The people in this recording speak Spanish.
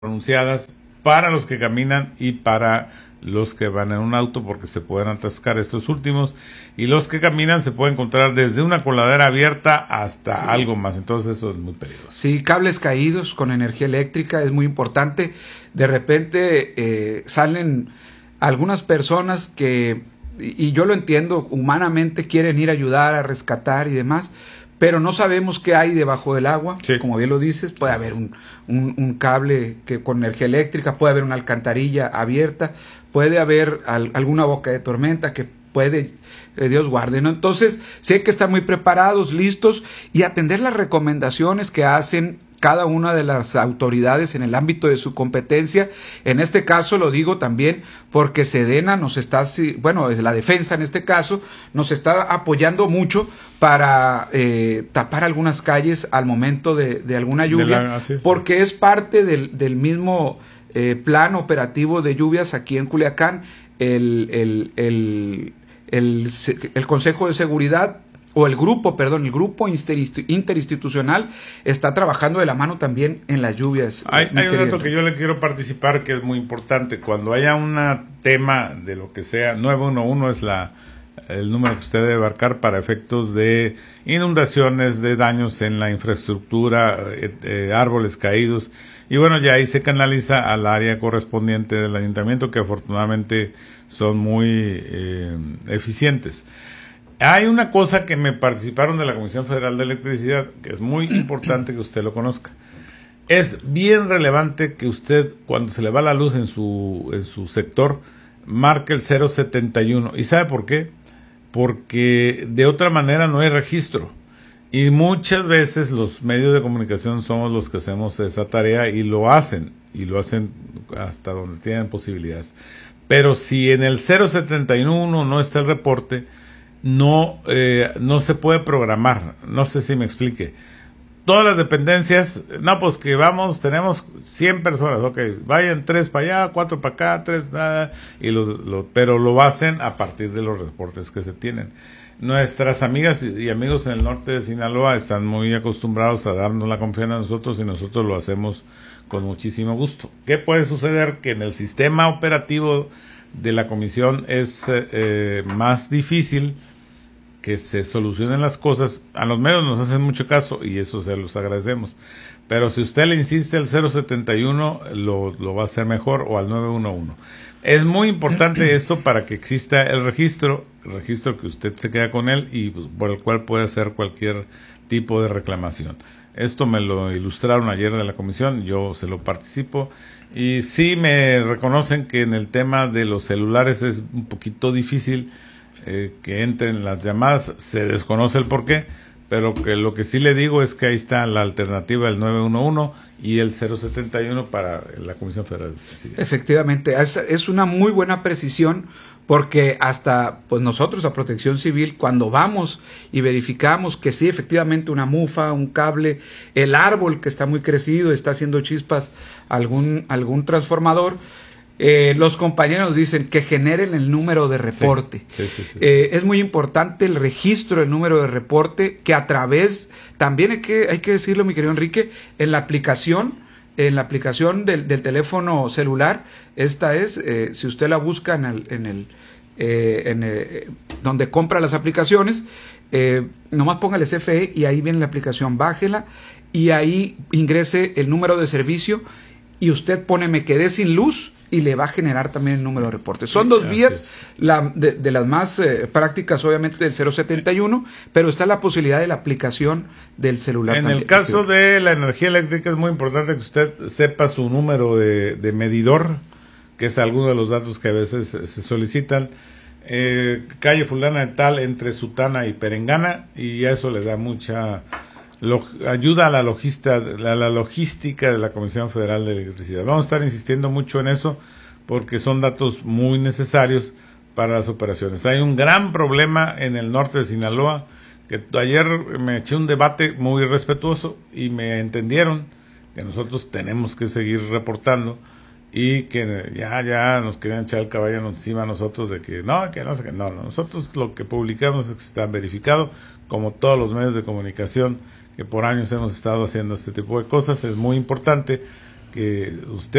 pronunciadas para los que caminan y para los que van en un auto, porque se pueden atascar estos últimos, y los que caminan se pueden encontrar desde una coladera abierta hasta algo más. Entonces eso es muy peligroso. Sí, cables caídos con energía eléctrica es muy importante. De repente salen algunas personas que, y yo lo entiendo, humanamente quieren ir a ayudar, a rescatar y demás, pero no sabemos qué hay debajo del agua. Sí. Como bien lo dices, puede haber un cable con energía eléctrica, puede haber una alcantarilla abierta, puede haber alguna boca de tormenta que puede, Dios guarde, ¿no? Entonces, sí hay que estar muy preparados, listos y atender las recomendaciones que hacen cada una de las autoridades en el ámbito de su competencia. En este caso lo digo también porque Sedena nos está, bueno, la defensa en este caso, nos está apoyando mucho para tapar algunas calles al momento de alguna lluvia, porque es parte del mismo plan operativo de lluvias aquí en Culiacán. El Consejo de Seguridad o el grupo interinstitucional está trabajando de la mano también en las lluvias. Hay un dato que yo le quiero participar que es muy importante. Cuando haya un tema de lo que sea, 911 es el número que usted debe marcar para efectos de inundaciones, de daños en la infraestructura, árboles caídos. Y bueno, ya ahí se canaliza al área correspondiente del ayuntamiento, que afortunadamente son muy eficientes. Hay una cosa que me participaron de la Comisión Federal de Electricidad, que es muy importante que usted lo conozca. Es bien relevante que usted, cuando se le va la luz en su sector, marque el 071. ¿Y sabe por qué? Porque de otra manera no hay registro. Y muchas veces los medios de comunicación somos los que hacemos esa tarea y lo hacen hasta donde tienen posibilidades. Pero si en el 071 no está el reporte, no se puede programar. No sé si me explique. Todas las dependencias, no, pues que tenemos 100 personas, ok, vayan 3 para allá, 4 para acá, 3, pero lo hacen a partir de los reportes que se tienen. Nuestras amigas y amigos en el norte de Sinaloa están muy acostumbrados a darnos la confianza a nosotros y nosotros lo hacemos con muchísimo gusto. ¿Qué puede suceder? Que en el sistema operativo de la comisión es más difícil que se solucionen las cosas. A los medios nos hacen mucho caso y eso se los agradecemos. Pero si usted le insiste al 071, lo va a hacer mejor, o al 911. Es muy importante esto para que exista el registro que usted se queda con él y por el cual puede hacer cualquier tipo de reclamación. Esto me lo ilustraron ayer de la comisión, yo se lo participo. Y sí me reconocen que en el tema de los celulares es un poquito difícil que entren las llamadas, se desconoce el por qué, pero que lo que sí le digo es que ahí está la alternativa del 911 y el 071 para la Comisión Federal. Efectivamente, es una muy buena precisión, porque hasta pues nosotros a Protección Civil, cuando vamos y verificamos que sí, efectivamente una mufa, un cable, el árbol que está muy crecido, está haciendo chispas, algún transformador, los compañeros dicen que generen el número de reporte. Sí. Es muy importante el registro del número de reporte, que a través, también hay que decirlo, mi querido Enrique, en la aplicación del teléfono celular, esta es, si usted la busca donde compra las aplicaciones, nomás póngale CFE y ahí viene la aplicación, bájela y ahí ingrese el número de servicio y usted pone me quedé sin luz y le va a generar también el número de reporte. Son dos vías, de las más prácticas, obviamente, del 071, pero está la posibilidad de la aplicación del celular. En el caso de la energía eléctrica es muy importante que usted sepa su número de medidor, que es alguno de los datos que a veces se solicitan. Calle fulana de tal, entre Sutana y Perengana, y eso le da mucha ayuda a la logística de la Comisión Federal de Electricidad. Vamos a estar insistiendo mucho en eso porque son datos muy necesarios para las operaciones. Hay un gran problema en el norte de Sinaloa, que ayer me eché un debate muy respetuoso y me entendieron que nosotros tenemos que seguir reportando y que ya nos querían echar el caballo encima a nosotros de que no sé qué. No, nosotros lo que publicamos es que está verificado, como todos los medios de comunicación que por años hemos estado haciendo este tipo de cosas. Es muy importante que usted